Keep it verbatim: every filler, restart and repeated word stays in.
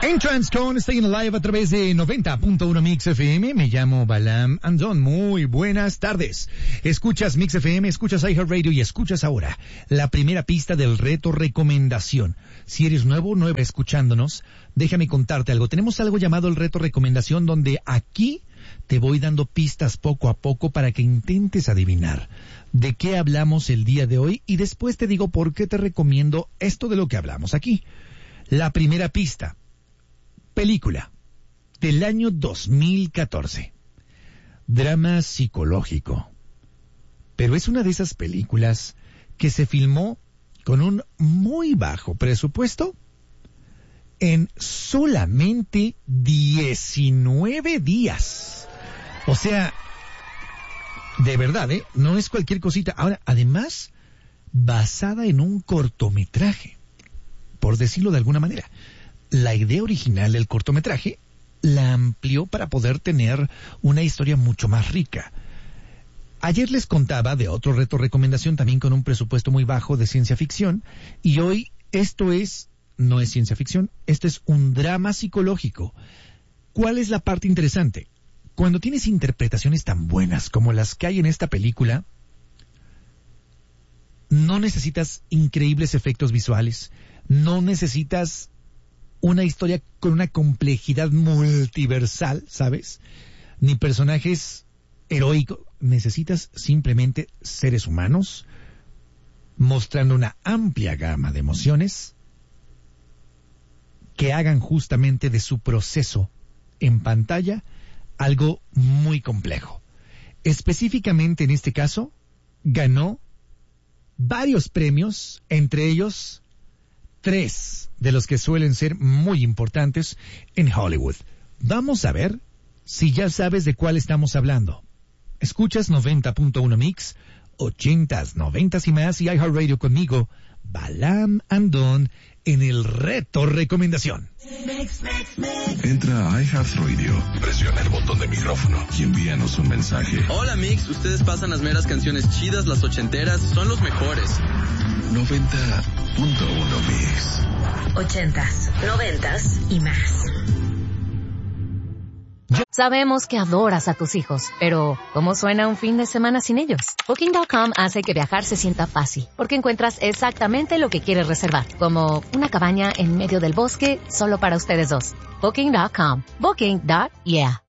Entrance con Staying Alive a través de noventa punto uno Mix F M. Me llamo Balam Andón. Muy buenas tardes. Escuchas Mix F M, escuchas iHeartRadio y escuchas ahora la primera pista del reto recomendación. Si eres nuevo, nueva escuchándonos, déjame contarte algo. Tenemos algo llamado el reto recomendación, donde aquí te voy dando pistas poco a poco para que intentes adivinar de qué hablamos el día de hoy y después te digo por qué te recomiendo esto de lo que hablamos aquí. La primera pista. Película del año dos mil catorce. Drama psicológico. Pero es una de esas películas que se filmó con un muy bajo presupuesto en solamente diecinueve días. O sea, de verdad, ¿eh? No es cualquier cosita. Ahora, además, basada en un cortometraje, por decirlo de alguna manera. La idea original del cortometraje la amplió para poder tener una historia mucho más rica. Ayer les contaba de otro reto recomendación también con un presupuesto muy bajo de ciencia ficción, y hoy esto es, no es ciencia ficción, esto es un drama psicológico. ¿Cuál es la parte interesante? Cuando tienes interpretaciones tan buenas como las que hay en esta película, no necesitas increíbles efectos visuales, no necesitas una historia con una complejidad multiversal, ¿sabes? Ni personajes heroicos. Necesitas simplemente seres humanos mostrando una amplia gama de emociones que hagan justamente de su proceso en pantalla algo muy complejo. Específicamente en este caso, ganó varios premios, entre ellos tres de los que suelen ser muy importantes en Hollywood. Vamos a ver si ya sabes de cuál estamos hablando. Escuchas noventa punto uno Mix, ochentas, noventas y más, y iHeartRadio conmigo, Balam Andón, en el reto recomendación. Mix, mix, mix. Entra a iHeartRadio, presiona el botón de micrófono y envíanos un mensaje. Hola Mix, ustedes pasan las meras canciones chidas, las ochenteras, son los mejores. noventa punto uno Mix. Ochentas, noventas y más. Sabemos que adoras a tus hijos, pero ¿cómo suena un fin de semana sin ellos? Booking punto com hace que viajar se sienta fácil, porque encuentras exactamente lo que quieres reservar, como una cabaña en medio del bosque solo para ustedes dos. Booking punto com. Booking. Yeah.